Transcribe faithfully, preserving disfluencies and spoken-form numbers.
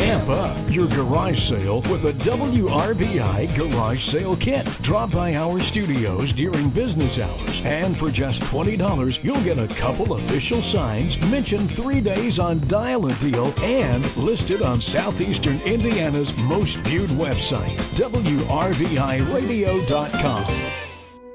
Amp up your garage sale with a W R B I garage sale kit. Drop by our studios during business hours, and for just twenty dollars, you'll get a couple official signs, mention three days on Dial a Deal, and listed on Southeastern Indiana's most viewed website, W R B I radio dot com.